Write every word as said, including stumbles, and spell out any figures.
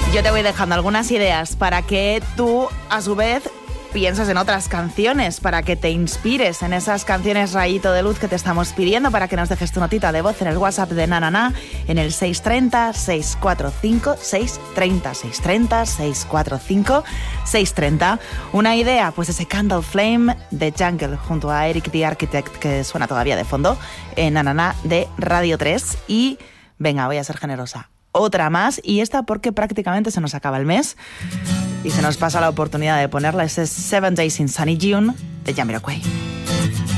Yo te voy dejando algunas ideas para que tú, a su vez, pienses en otras canciones, para que te inspires en esas canciones rayito de luz que te estamos pidiendo, para que nos dejes tu notita de voz en el WhatsApp de Nanana en el seis tres cero, seis cuatro cinco, seis tres cero, seis tres cero, seis cuatro cinco, seis tres cero. Una idea, pues ese Candle Flame de Jungle junto a Eric the Architect, que suena todavía de fondo, en Nanana de Radio tres. Y venga, voy a ser generosa, otra más, y esta porque prácticamente se nos acaba el mes y se nos pasa la oportunidad de ponerla. Ese Seven Days in Sunny June de Jamiroquai.